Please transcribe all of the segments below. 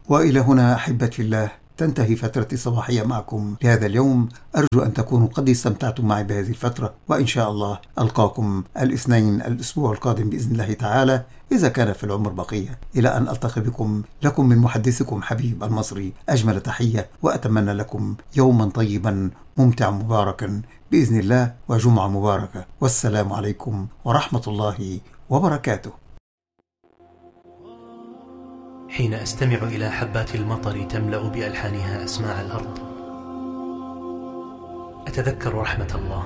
وإلى هنا أحبتي في الله تنتهي فترتي الصباحية معكم لهذا اليوم. أرجو أن تكونوا قد استمتعتم معي بهذه الفترة، وإن شاء الله ألقاكم الاثنين الأسبوع القادم بإذن الله تعالى إذا كان في العمر بقية. إلى أن ألتقي بكم، لكم من محدثكم حبيب المصري أجمل تحية، وأتمنى لكم يوما طيبا ممتعا مباركا بإذن الله، وجمعة مباركة، والسلام عليكم ورحمة الله وبركاته. حين أستمع إلى حبات المطر تملأ بألحانها أسماع الأرض، أتذكر رحمة الله،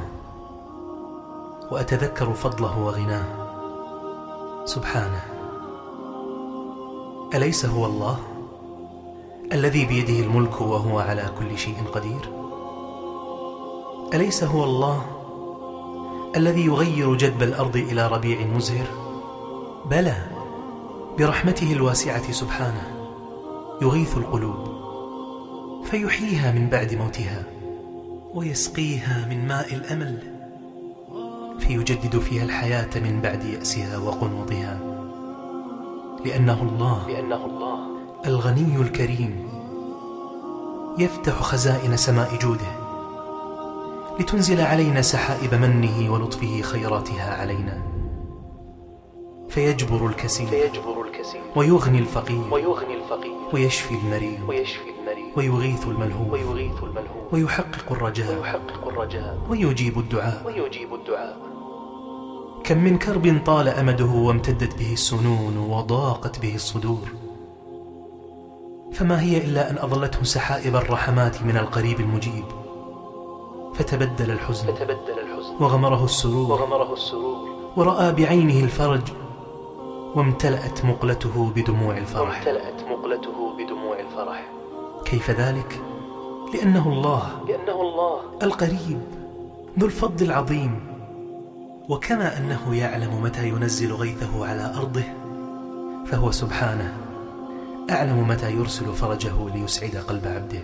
وأتذكر فضله وغناه سبحانه. أليس هو الله الذي بيده الملك وهو على كل شيء قدير؟ أليس هو الله الذي يغير جدب الأرض إلى ربيع مزهر؟ بلى، برحمته الواسعة سبحانه يغيث القلوب فيحييها من بعد موتها، ويسقيها من ماء الأمل فيجدد فيها الحياة من بعد يأسها وقنوطها، لأنه الله الغني الكريم يفتح خزائن سماء جوده لتنزل علينا سحائب منه ولطفه خيراتها علينا، فيجبر الكسير ويغني الفقير ويشفي المريض ويغيث الملهوف ويحقق الرجاء ويجيب الدعاء. كم من كرب طال أمده وامتدت به السنون وضاقت به الصدور، فما هي إلا أن أظلته سحائب الرحمات من القريب المجيب، فتبدل الحزن وغمره السرور، ورأى بعينه الفرج، وامتلأت مقلته بدموع الفرح. كيف ذلك؟ لأنه الله القريب ذو الفضل العظيم، وكما أنه يعلم متى ينزل غيثه على أرضه، فهو سبحانه أعلم متى يرسل فرجه ليسعد قلب عبده.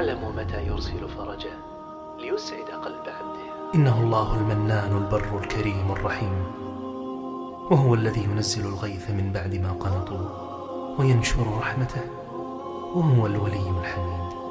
إنه الله المنان البر الكريم الرحيم، وهو الذي ينزل الغيث من بعد ما قنطوا وينشر رحمته، وهو الولي الحميد.